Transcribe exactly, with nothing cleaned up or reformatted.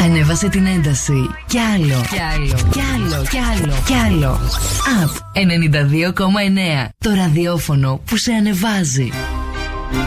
Ανέβασε την ένταση. Κι άλλο. Κι άλλο. Κι άλλο. Κι άλλο. Κι άλλο. App ενενήντα δύο κόμμα εννέα. Το ραδιόφωνο που σε ανεβάζει.